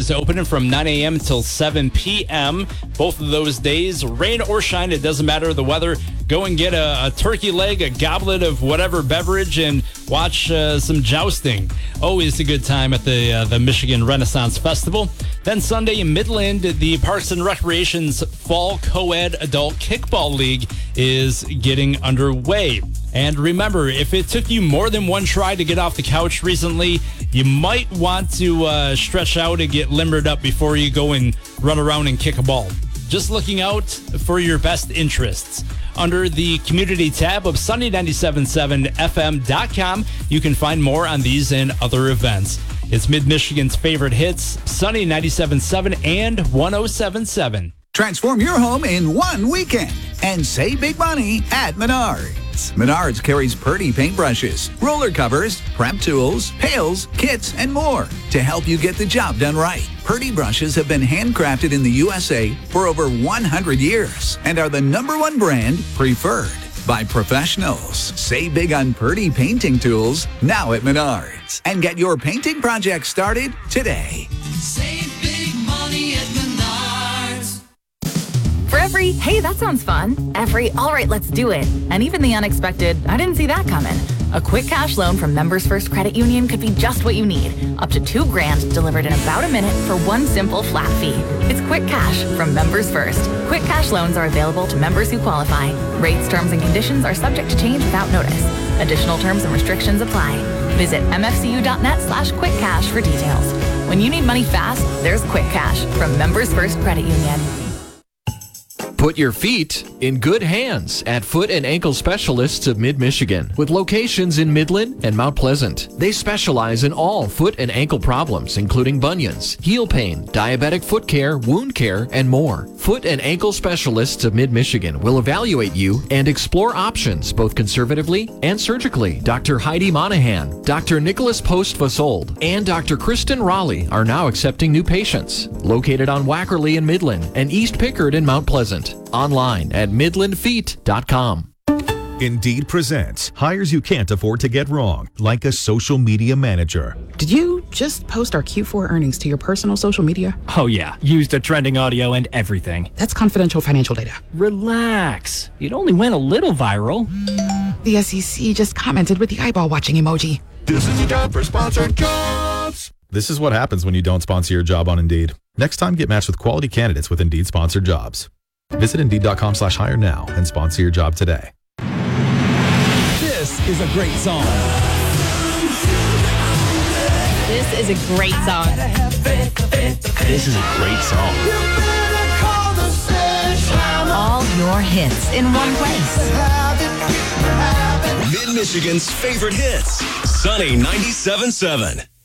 is open from 9 a.m. until 7 p.m. Both of those days, rain or shine, it doesn't matter the weather. Go and get a turkey leg, a goblet of whatever beverage, and watch some jousting. Always a good time at the Michigan Renaissance Festival. Then Sunday in Midland, the Parks and Recreation's Fall Co-ed Adult Kickball League is getting underway. And remember, if it took you more than one try to get off the couch recently, you might want to stretch out and get limbered up before you go and run around and kick a ball. Just looking out for your best interests. Under the community tab of Sunny977FM.com, you can find more on these and other events. It's Mid-Michigan's favorite hits, Sunny 97.7 and 107.7. Transform your home in one weekend and save big money at Menards. Menards carries Purdy paintbrushes, roller covers, prep tools, pails, kits, and more to help you get the job done right. Purdy brushes have been handcrafted in the USA for over 100 years and are the #1 brand preferred by professionals. Save big on Purdy painting tools now at Menards and get your painting project started today. Save big money at Menards. For every, hey, that sounds fun, every, all right, let's do it, and even the unexpected, I didn't see that coming. A quick cash loan from Members First Credit Union could be just what you need. Up to $2,000 delivered in about a minute for one simple flat fee. It's Quick Cash from Members First. Quick cash loans are available to members who qualify. Rates, terms, and conditions are subject to change without notice. Additional terms and restrictions apply. Visit mfcu.net/quickcash for details. When you need money fast, there's Quick Cash from Members First Credit Union. Put your feet in good hands at Foot and Ankle Specialists of Mid-Michigan with locations in Midland and Mount Pleasant. They specialize in all foot and ankle problems, including bunions, heel pain, diabetic foot care, wound care, and more. Foot and Ankle Specialists of Mid-Michigan will evaluate you and explore options both conservatively and surgically. Dr. Heidi Monahan, Dr. Nicholas Post-Vasold, and Dr. Kristen Raleigh are now accepting new patients. Located on Wackerly in Midland and East Pickard in Mount Pleasant. Online at midlandfeet.com. Indeed presents hires you can't afford to get wrong, like a social media manager. Did you just post our Q4 earnings to your personal social media? Oh yeah, used the trending audio and everything. That's confidential financial data. Relax. It only went a little viral. The SEC just commented with the eyeball watching emoji. This is a job for sponsored jobs. This is what happens when you don't sponsor your job on Indeed. Next time, get matched with quality candidates with Indeed sponsored jobs. Visit Indeed.com/hire now and sponsor your job today. This is a great song. This is a great song. This is a great song. All your hits in one place. Mid-Michigan's favorite hits. Sunny 97.7.